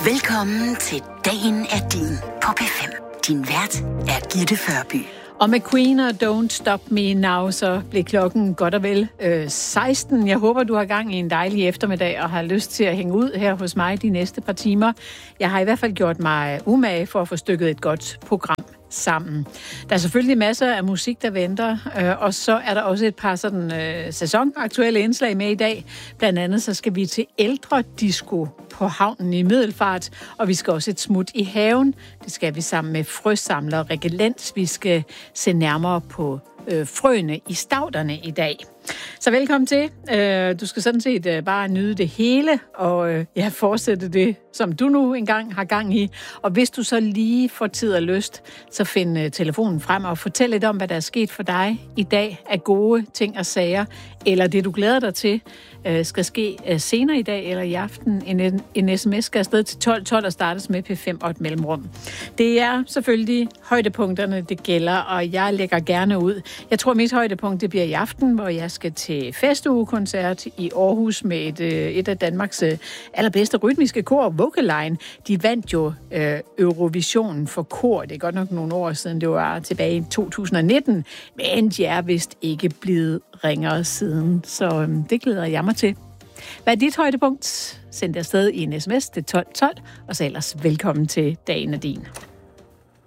Velkommen til Dagen er din på P5. Din vært er Gitte Førby. Og med Queen og Don't Stop Me Now, så blev klokken godt og vel 16. Jeg håber, du har gang i en dejlig eftermiddag og har lyst til at hænge ud her hos mig de næste par timer. Jeg har i hvert fald gjort mig umage for at få stykket et godt program sammen. Der er selvfølgelig masser af musik, der venter, og så er der også et par sådan sæsonaktuelle indslag med i dag. Blandt andet så skal vi til ældredisco på havnen i Middelfart, og vi skal også et smut i haven. Det skal vi sammen med frøsamler Rikke Lenz. Vi skal se nærmere på frøene i stavterne i dag. Så velkommen til. Du skal sådan set bare nyde det hele, og fortsætte det, som du nu engang har gang i. Og hvis du så lige får tid og lyst, så find telefonen frem og fortæl lidt om, hvad der er sket for dig i dag af gode ting og sager, eller det, du glæder dig til, skal ske senere i dag eller i aften. En sms skal afsted til 1212 og startes med P5 og et mellemrum. Det er selvfølgelig højdepunkterne, det gælder, og jeg lægger gerne ud. Jeg tror, mit højdepunkt det bliver i aften, hvor jeg skal til festugekoncert i Aarhus med et af Danmarks allerbedste rytmiske kor, Vocaline. De vandt jo Eurovisionen for kor. Det er godt nok nogle år siden, det var tilbage i 2019, men de er vist ikke blevet ringere siden, så det glæder jeg mig til. Hvad er dit højdepunkt? Send det afsted i en sms til 1212, og så ellers velkommen til Dagen er din.